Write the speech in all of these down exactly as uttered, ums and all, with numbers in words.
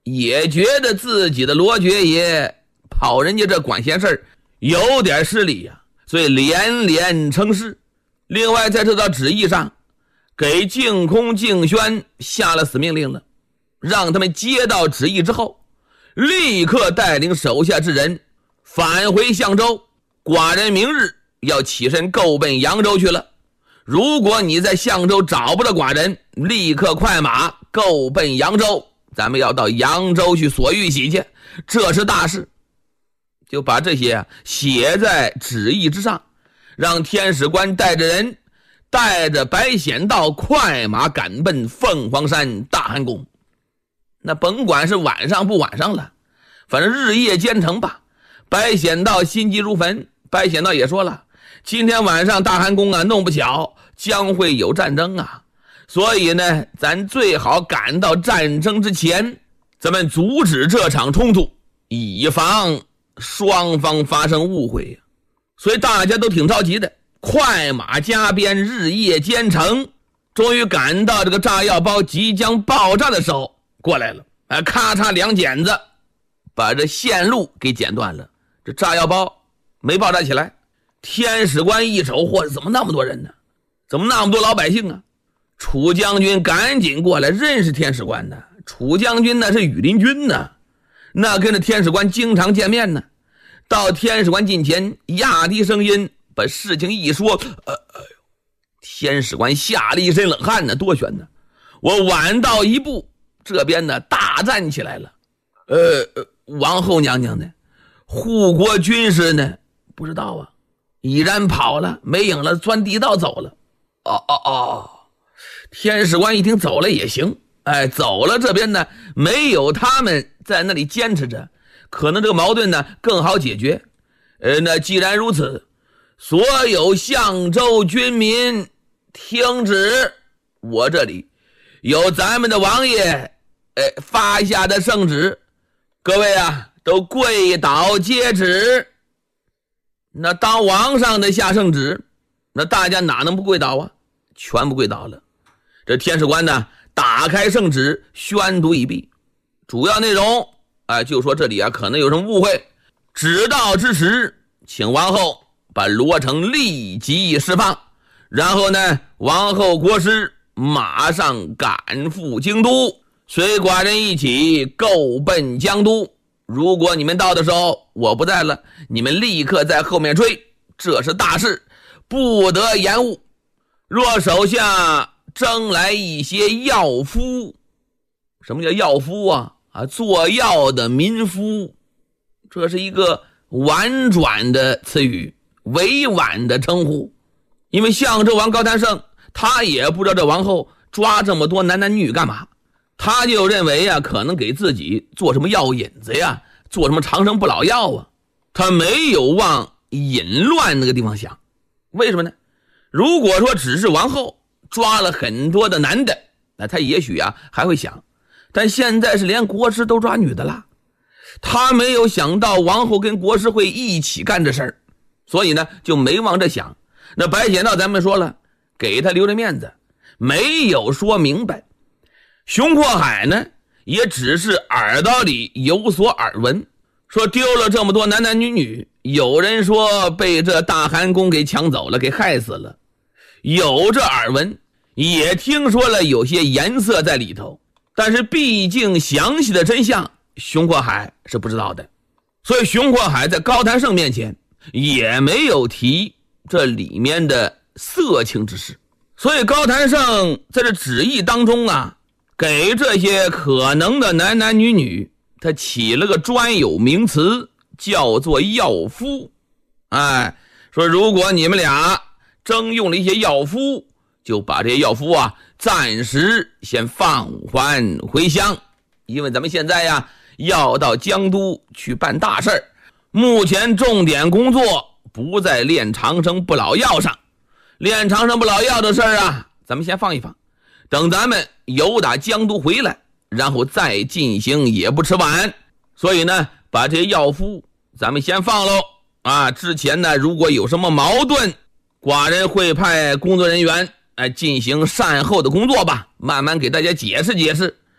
也觉得自己的罗爵爷跑人家这管闲事有点失礼呀、啊，所以连连称是。另外在这道旨意上给净空净轩下了死命令了，让他们接到旨意之后立刻带领手下之人返回相州，寡人明日要起身够奔扬州去了。如果你在相州找不到寡人，立刻快马够奔扬州，咱们要到扬州去索玉玺去，这是大事。就把这些啊写在旨意之上，让天使官带着人带着白显道快马赶奔凤凰山大汉宫。那甭管是晚上不晚上了，反正日夜兼程吧。白显道心急如焚，白显道也说了，今天晚上大汉宫啊弄不巧将会有战争啊，所以呢咱最好赶到战争之前，咱们阻止这场冲突，以防双方发生误会。所以大家都挺着急的，快马加鞭，日夜兼程，终于赶到这个炸药包即将爆炸的时候过来了。哎，咔嚓两剪子把这线路给剪断了，这炸药包没爆炸起来。天使官一瞅，嚯，怎么那么多人呢？怎么那么多老百姓啊？楚将军赶紧过来认识天使官呢。楚将军那是羽林军呢，那跟着天使官经常见面呢。到天使官近前，压低声音把事情一说，呃呃，天使官吓了一身冷汗呢，多悬呢。我晚到一步，这边呢大战起来了。呃，王后娘娘呢？护国军师呢？不知道啊，已然跑了，没影了，钻地道走了。哦哦哦，天使官一听走了也行，哎，走了这边呢没有他们在那里坚持着，可能这个矛盾呢更好解决。呃，那既然如此，所有相州军民听旨，我这里有咱们的王爷哎发下的圣旨，各位啊都跪倒接旨。那当王上的下圣旨，那大家哪能不跪倒啊？全部跪倒了。这天使官呢打开圣旨宣读一毕，主要内容哎，就说这里啊可能有什么误会，指到之时请王后把罗成立即释放，然后呢王后国师马上赶赴京都，随寡人一起够奔江都。如果你们到的时候我不在了，你们立刻在后面追，这是大事，不得延误。若手下征来一些药夫，什么叫药夫啊？啊，做药的民夫，这是一个婉转的词语，委婉的称呼。因为相州王高谭胜他也不知道这王后抓这么多男男女女干嘛，他就认为啊可能给自己做什么药引子呀，做什么长生不老药啊，他没有往淫乱那个地方想。为什么呢？如果说只是王后抓了很多的男的，那他也许啊还会想，但现在是连国师都抓女的了，他没有想到王后跟国师会一起干这事儿，所以呢就没往这想。那白显道咱们说了，给他留着面子，没有说明白。熊阔海呢也只是耳朵里有所耳闻，说丢了这么多男男女女，有人说被这大寒宫给抢走了，给害死了，有这耳闻，也听说了有些颜色在里头，但是毕竟详细的真相熊阔海是不知道的，所以熊阔海在高谭胜面前也没有提这里面的色情之事。所以高谭胜在这旨意当中啊，给这些可能的男男女女他起了个专有名词，叫做药夫。哎，说如果你们俩征用了一些药夫，就把这些药夫啊暂时先放还回乡，因为咱们现在呀要到江都去办大事儿，目前重点工作不在练长生不老药上，练长生不老药的事儿啊咱们先放一放，等咱们由打江都回来，然后再进行也不迟晚。所以呢把这些药夫咱们先放喽啊，之前呢如果有什么矛盾，寡人会派工作人员来进行善后的工作吧，慢慢给大家解释解释。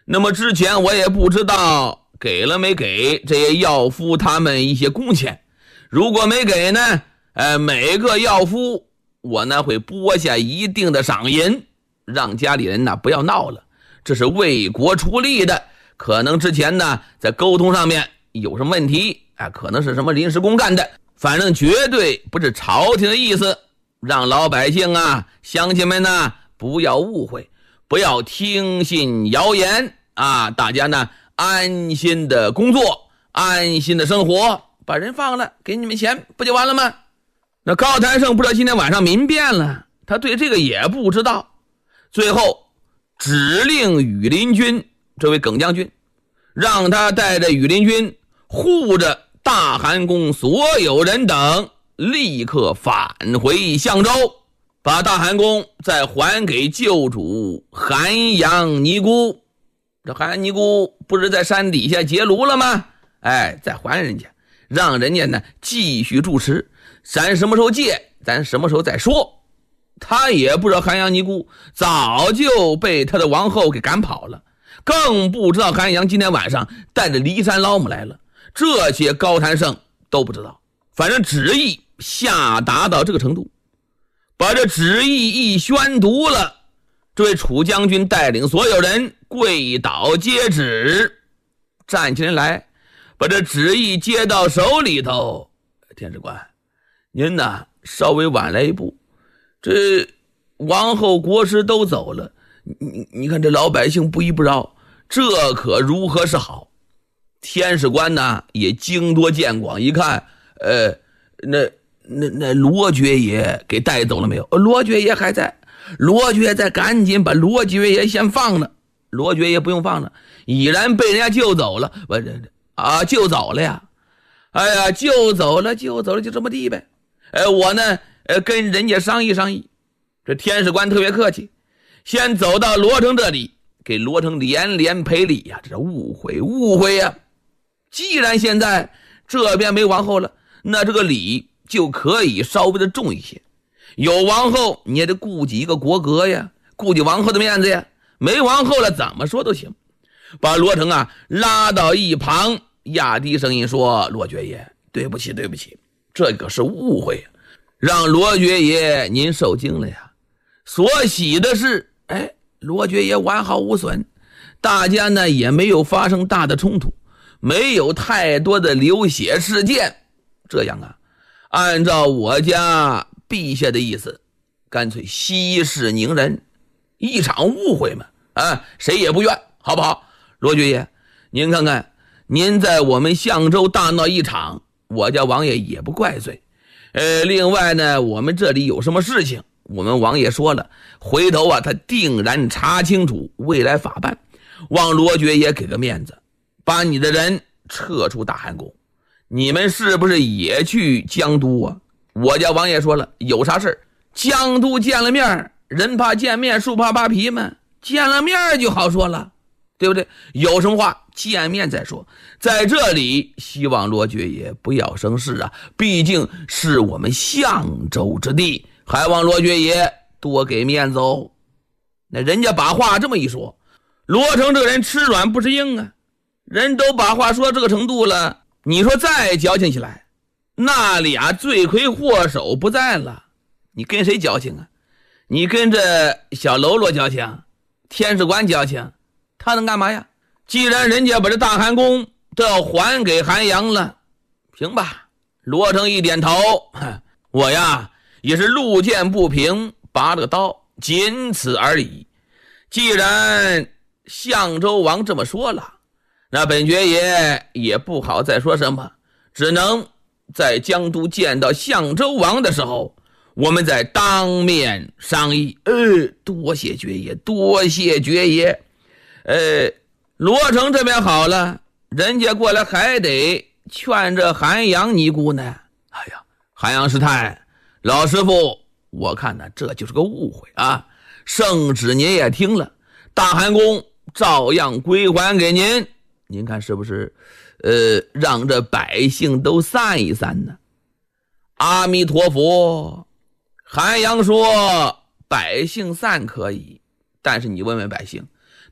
那么之前我也不知道给了没给这些药夫他们一些工钱，如果没给呢，呃，每个药夫我呢会拨下一定的赏银，让家里人呢不要闹了，这是为国出力的。可能之前呢在沟通上面有什么问题啊，可能是什么临时公干的，反正绝对不是朝廷的意思，让老百姓啊乡亲们呢不要误会，不要听信谣言啊，大家呢安心的工作，安心的生活，把人放了，给你们钱不就完了吗？那高谭胜不知道今天晚上民变了，他对这个也不知道，最后指令羽林军这位耿将军，让他带着羽林军护着大韩宫所有人等立刻返回相州，把大韩宫再还给旧主韩阳尼姑。这韩阳尼姑不是在山底下结庐了吗？哎，再还人家，让人家呢继续住持，咱什么时候借咱什么时候再说。他也不知道韩阳尼姑早就被他的王后给赶跑了，更不知道韩阳今天晚上带着骊山老母来了，这些高谭胜都不知道。反正旨意下达到这个程度，把这旨意一宣读了，这位楚将军带领所有人跪倒接旨，站起来把这旨意接到手里头。天使官，您呢稍微晚来一步，这王后国师都走了，你你看这老百姓不依不饶，这可如何是好？天使官呢也经多见广，一看呃那那那罗爵爷给带走了没有？罗爵爷还在，罗爵再赶紧把罗爵爷先放了。罗爵爷不用放了，已然被人家救走了。不是啊，救走了呀！哎呀，救走了，救走了，就这么地呗。哎，我呢，呃，跟人家商议商议。这天使官特别客气，先走到罗成这里，给罗成连连赔礼呀、啊。这是误会，误会呀、啊！既然现在这边没王后了，那这个礼就可以稍微的重一些。有王后，你也得顾及一个国格呀，顾及王后的面子呀。没王后了，怎么说都行。把罗成啊拉到一旁，压低声音说：“罗爵爷，对不起，对不起，这个是误会，让罗爵爷您受惊了呀。所喜的是，哎，罗爵爷完好无损，大家呢也没有发生大的冲突，没有太多的流血事件。这样啊，按照我家陛下的意思，干脆息事宁人，一场误会嘛，啊，谁也不怨，好不好？罗爵爷，您看看，您在我们相州大闹一场，我家王爷也不怪罪。呃，另外呢，我们这里有什么事情，我们王爷说了，回头啊，他定然查清楚，未来法办。望罗爵爷给个面子，把你的人撤出大韩宫。你们是不是也去江都啊？我家王爷说了，有啥事江都见了面，人怕见面树怕扒皮嘛，见了面就好说了，对不对？有什么话见面再说。在这里希望罗爵爷不要生事啊，毕竟是我们相州之地，还望罗爵爷多给面子哦。那人家把话这么一说，罗成这个人吃软不吃硬啊，人都把话说这个程度了，你说再矫情起来，那俩罪魁祸首不在了，你跟谁矫情啊？你跟着小喽啰矫情，天使官矫情，他能干嘛呀？既然人家把这大韩宫都要还给韩阳了，行吧。罗成一点头，我呀也是路见不平拔了个刀，仅此而已。既然相州王这么说了，那本爵爷也不好再说什么，只能在江都见到相州王的时候，我们再当面商议。呃，多谢爵爷，多谢爵爷。呃，罗成这边好了，人家过来还得劝着韩阳尼姑呢。哎呀，韩阳师太，老师傅，我看呢这就是个误会啊。圣旨您也听了，大韩宫照样归还给您，您看是不是呃让这百姓都散一散呢？阿弥陀佛。韩阳说百姓散可以，但是你问问百姓，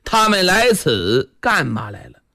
他们来此干嘛来了？